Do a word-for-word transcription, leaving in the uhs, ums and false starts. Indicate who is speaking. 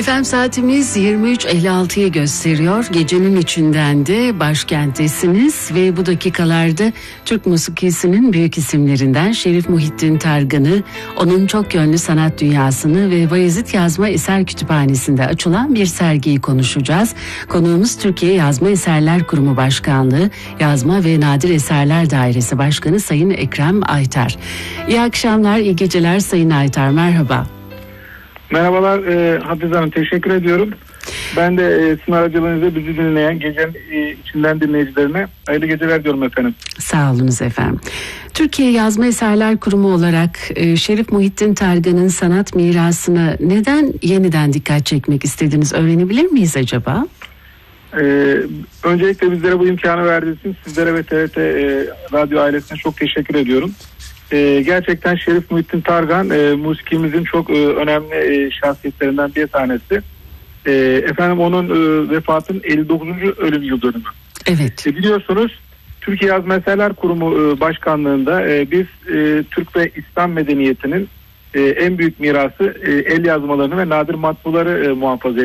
Speaker 1: Efendim saatimiz yirmi üç elli altıyı gösteriyor. Gecenin içinden de başkenttesiniz ve bu dakikalarda Türk musikisinin büyük isimlerinden Şerif Muhittin Targan'ı, onun çok yönlü sanat dünyasını ve Bayezid Yazma Eser Kütüphanesi'nde açılan bir sergiyi konuşacağız. Konuğumuz Türkiye Yazma Eserler Kurumu Başkanlığı Yazma ve Nadir Eserler Dairesi Başkanı Sayın Ekrem Aytar. İyi akşamlar, iyi geceler Sayın Aytar, merhaba.
Speaker 2: Merhabalar e, Hatice Hanım, teşekkür ediyorum. Ben de e, sizin aracılığınızla bizi dinleyen gecenin e, içinden dinleyicilerine hayırlı geceler diyorum efendim.
Speaker 1: Sağ olunuz efendim. Türkiye Yazma Eserler Kurumu olarak e, Şerif Muhittin Targan'ın sanat mirasına neden yeniden dikkat çekmek istediniz, öğrenebilir miyiz acaba?
Speaker 2: E, öncelikle bizlere bu imkanı verdiğiniz için sizlere ve T R T e, radyo ailesine çok teşekkür ediyorum. Ee, gerçekten Şerif Muhittin Targan e, musikimizin çok e, önemli e, şahsiyetlerinden bir tanesi. E, efendim onun e, vefatının elli dokuzuncu ölüm yıl dönümü.
Speaker 1: Evet.
Speaker 2: E, biliyorsunuz Türkiye Yazma Eserler Kurumu e, Başkanlığı'nda e, biz e, Türk ve İslam medeniyetinin e, en büyük mirası e, el yazmalarını ve nadir matbuları e, muhafaza